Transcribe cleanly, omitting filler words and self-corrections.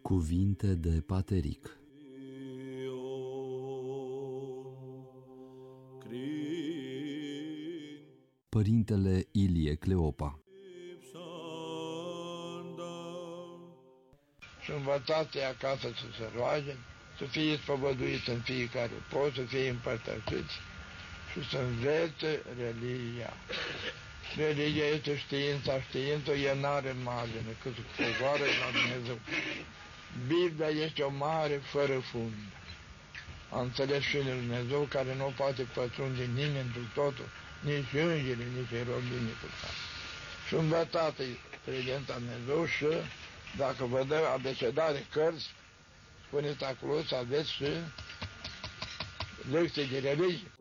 Cuvinte de Pateric. Părintele Ilie Cleopa. Și învățați acasă să se roage, să fie spăvăduiți în fiecare post, să fie împărtășiți și să învețe religia. Religia este știința, el n-are margine, cât coboară la Dumnezeu. Biblia este o mare fără fund. A înțeles și Dumnezeu care nu poate pătrunde nimeni cu totul, nici îngerii, nici erobii, nici cu care. Și învățați credința Dumnezeu și dacă vă dă abecedare cărți, spuneți acolo să aveți și lecții de religie.